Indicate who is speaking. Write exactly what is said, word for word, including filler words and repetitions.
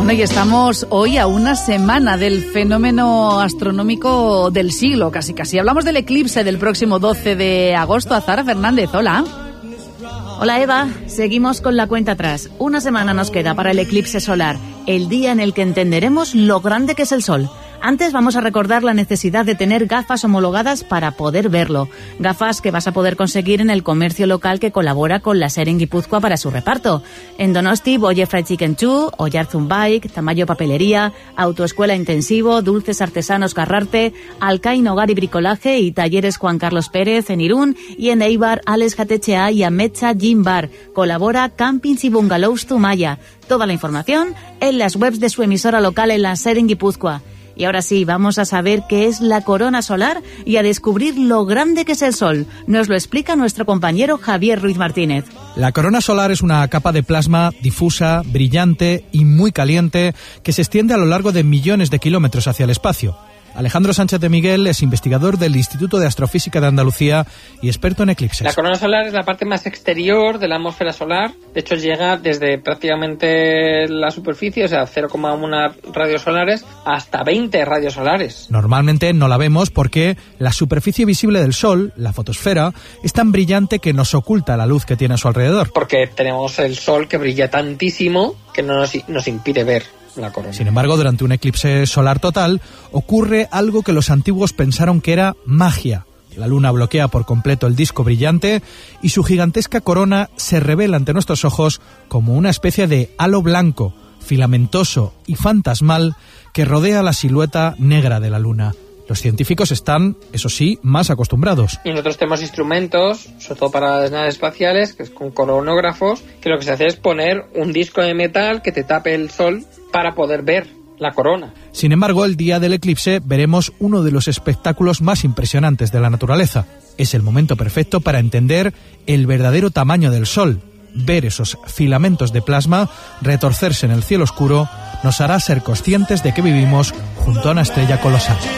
Speaker 1: Bueno, y estamos hoy a una semana del fenómeno astronómico del siglo, casi casi. Hablamos del eclipse del próximo doce de agosto. Azahara Fernández, hola.
Speaker 2: Hola Eva, seguimos con la cuenta atrás. Una semana nos queda para el eclipse solar, el día en el que entenderemos lo grande que es el Sol. Antes vamos a recordar la necesidad de tener gafas homologadas para poder verlo. Gafas que vas a poder conseguir en el comercio local que colabora con la SER en Guipúzcoa para su reparto. En Donosti, Boye Fried Chicken Chu, Oyarzun Bike, Tamayo Papelería, Autoescuela Intensivo, Dulces Artesanos Carrarte, Alcaín Hogar y Bricolaje y Talleres Juan Carlos Pérez en Irún, y en Eibar, Alex Gatechea y Amecha Gym Bar. Colabora Campings y Bungalows Tumaya. Toda la información en las webs de su emisora local en la SER en Guipúzcoa. Y ahora sí, vamos a saber qué es la corona solar y a descubrir lo grande que es el Sol. Nos lo explica nuestro compañero Javier Ruiz Martínez.
Speaker 3: La corona solar es una capa de plasma difusa, brillante y muy caliente que se extiende a lo largo de millones de kilómetros hacia el espacio. Alejandro Sánchez de Miguel es investigador del Instituto de Astrofísica de Andalucía y experto en eclipses.
Speaker 4: La corona solar es la parte más exterior de la atmósfera solar. De hecho, llega desde prácticamente la superficie, o sea, cero coma uno radios solares, hasta veinte radios solares.
Speaker 3: Normalmente no la vemos porque la superficie visible del Sol, la fotosfera, es tan brillante que nos oculta la luz que tiene a su alrededor.
Speaker 4: Porque tenemos el Sol que brilla tantísimo que no nos, nos impide ver la corona.
Speaker 3: Sin embargo, durante un eclipse solar total ocurre algo que los antiguos pensaron que era magia. La luna bloquea por completo el disco brillante y su gigantesca corona se revela ante nuestros ojos como una especie de halo blanco, filamentoso y fantasmal que rodea la silueta negra de la luna. Los científicos están, eso sí, más acostumbrados.
Speaker 4: Y nosotros tenemos instrumentos, sobre todo para las naves espaciales, que es con coronógrafos, que lo que se hace es poner un disco de metal que te tape el Sol para poder ver la corona.
Speaker 3: Sin embargo, el día del eclipse veremos uno de los espectáculos más impresionantes de la naturaleza. Es el momento perfecto para entender el verdadero tamaño del Sol. Ver esos filamentos de plasma retorcerse en el cielo oscuro nos hará ser conscientes de que vivimos junto a una estrella colosal.